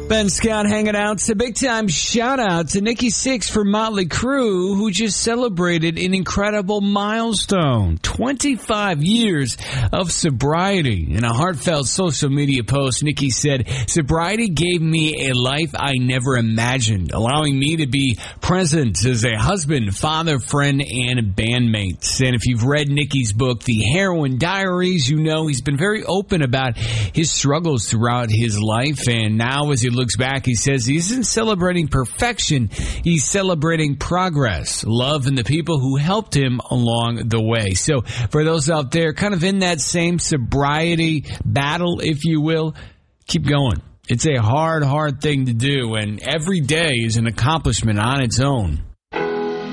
Ben Scott hanging out. It's a big-time shout-out to Nikki Sixx from Motley Crue, who just celebrated an incredible milestone, 25 years of sobriety. In a heartfelt social media post, Nikki said, "Sobriety gave me a life I never imagined, allowing me to be present as a husband, father, friend, and bandmate." And if you've read Nikki's book, The Heroin Diaries, you know he's been very open about his struggles throughout his life. And now as he looks back, he says he isn't celebrating perfection, he's celebrating progress, love, and the people who helped him along the way. So for those out there kind of in that same sobriety battle, if you will, keep going. It's a hard thing to do, and every day is an accomplishment on its own.